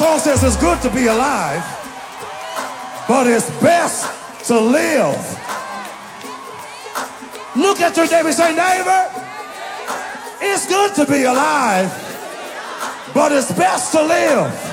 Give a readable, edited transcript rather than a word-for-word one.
song says it's good to be alive, but it's best to live. Look at your neighbor and say, neighbor, it's good to be alive, but it's best to live.